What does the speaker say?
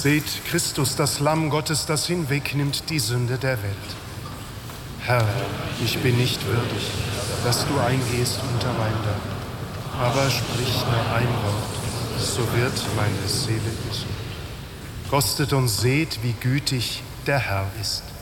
Seht Christus, das Lamm Gottes, das hinwegnimmt die Sünde der Welt. Herr, ich bin nicht würdig, dass du eingehst unter mein Dach, aber sprich nur ein Wort, so wird meine Seele gesund. Kostet und seht, wie gütig der Herr ist.